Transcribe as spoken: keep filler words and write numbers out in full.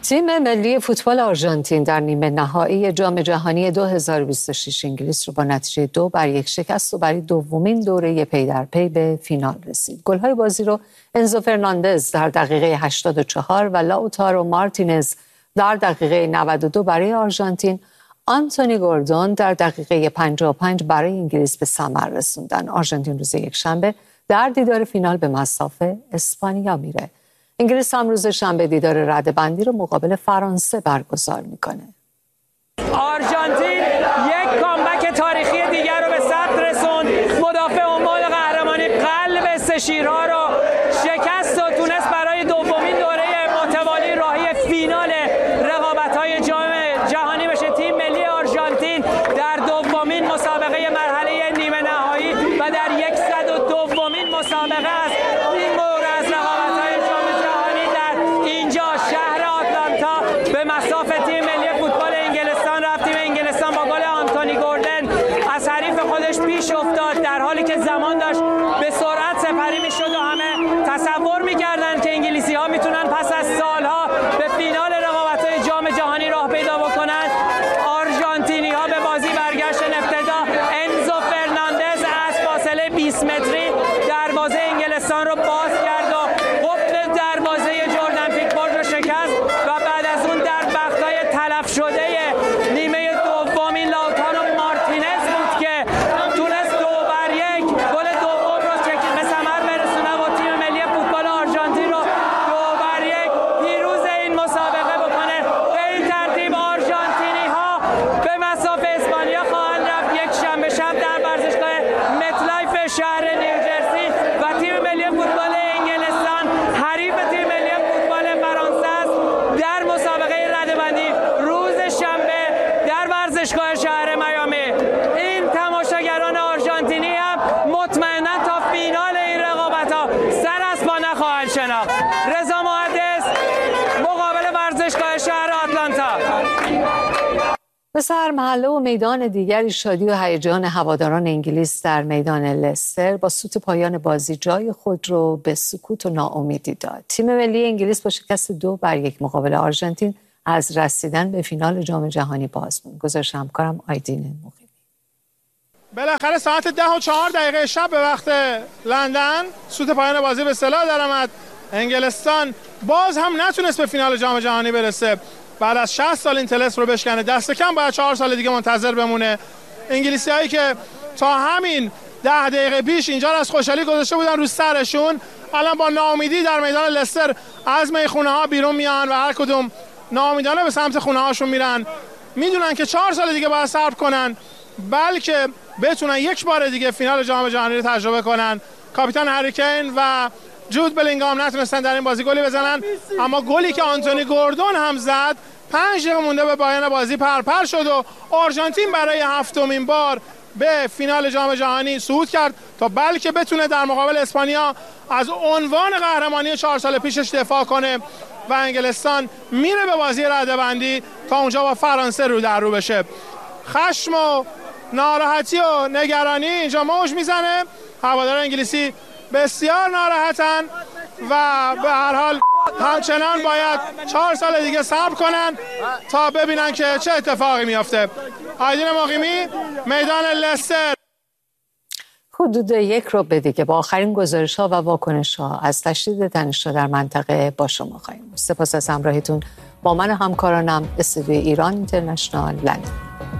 تیم ملی فوتبال آرژانتین در نیمه نهایی جام جهانی دو هزار و بیست و شش انگلیس رو با نتیجه دو بر یک شکست و برای دومین دوره پی در پی به فینال رسید. گل‌های بازی رو انزو فرناندز در دقیقه هشتاد و چهار و لاوتارو مارتینز در دقیقه نود و دو برای آرژانتین، آنتونی گوردون در دقیقه پنجاه و پنج برای انگلیس به ثمر رسوندن. آرژانتین روز یکشنبه در دیدار فینال به مصاف اسپانیا میره. انگلیس هم روز شنبه دیدار رده‌بندی رو مقابل فرانسه برگزار میکنه. آرژانتین یک کامبک تاریخی دیگر رو به ثبت رسوند. مدافع عنوان قهرمانی قلب سه شیرها رو شکست و تونست برای دومین دوره متوالی راهی فینال رقابت‌های جام جهانی بشه. تیم ملی آرژانتین در دومین مسابقه مرحله نیمه نهایی و در صد و دومین مسابقه است این بار از رقابت‌های جام جهانی در اینجا شهر آتلانتا به مصاف تیم ملی فوتبال انگلستان رفت. تیم انگلستان با گل آنتونی گوردن از حریف خودش پیش افتاد در حالی که زمان داشت به سرعت سپری میشد و همه تصور میکردند که انگلیسی‌ها میتونن پس از سالها به فینال رقابت‌های جام جهانی راه پیدا بکنند. آرژانتینی‌ها به بازی برگشتن. ابتدا انزو فرناندز از فاصله بیست متری دروازه انگلستان رو باز کرد و قفل دروازه جردن پیکفورد رو شکست و بعد از اون در وقت‌های تلف شده نیمه دومین لاوتارو مارتینز بود که تونست دو بر یک گل دوم رو به ثمر برسونه و تیم ملی فوتبال آرژانتین رو دو بر یک پیروز این مسابقه بکنه. به این ترتیب آرژانتینی‌ها به مصاف اسپانیا خواهند رفت یک شنبه شب در ورزشگاه متلایف شهر نیوجرسی و تیم ملی فوتبال انگلستان حریف تیم ملی فوتبال فرانسه است در مسابقه رده‌بندی روز شنبه در ورزشگاه شهر میامی. این تماشاگران آرژانتینی هم مطمئنا تا فینال این رقابت‌ها سر از پا نخواهند شناخت. رضا محدث، مقابل ورزشگاه شهر آتلانتا. مثل هر محله و میدان دیگری شادی و هیجان هواداران انگلیس در میدان لستر با سوت پایان بازی جای خود رو به سکوت و ناامیدی داد. تیم ملی انگلیس با شکست دو بر یک مقابل آرژانتین از رسیدن به فینال جام جهانی باز موند. گزارش همکارم آیدین مقیمی. بالاخره ساعت ده و چهار دقیقه شب به وقت لندن سوت پایان بازی به اصطلاح درآمد. انگلستان باز هم نتونست به فینال جام جهانی برسه. بعد از شصت سال این طلسم رو بشکنه، دست کم باید چهار سال دیگه منتظر بمونه. انگلیسی‌هایی که تا همین ده دقیقه پیش اینجا رو از خوشحالی گذاشته بودن رو سرشون، الان با ناامیدی در میدان لستر از میخونه ها بیرون میان و هر کدوم ناامیدانه به سمت خونه هاشون میرن. میدونن که چهار سال دیگه باید صبر کنن بلکه بتونن یک بار دیگه فینال جام جهانی رو تجربه کنن. کاپیتان هری کین و جود بلینگام نتونستن در این بازی گلی بزنن، اما گلی که آنتونی گوردون هم زد پنج دقیقه مونده به پایان بازی پرپر شد و آرژانتین برای هفتمین بار به فینال جام جهانی صعود کرد تا بلکه بتونه در مقابل اسپانیا از عنوان قهرمانی چهار سال پیشش دفاع کنه و انگلستان میره به بازی رده‌بندی تا اونجا با فرانسه رو در رو بشه. خشم و ناراحتی و نگرانی اینجا موج میزنه. هواداران انگلیسی بسیار ناراحتن و به هر حال همچنان باید چهار سال دیگه صبر کنن تا ببینن که چه اتفاقی میافته. آیدین مقیمی، میدان لستر. حدود یک ربع دیگه با آخرین گزارش‌ها و واکنش‌ها از تشدید تنش‌ها در منطقه با شما خواهیم. سپاس از همراهیتون با من و همکارانم. استودیوی ایران اینترنشنال لندن.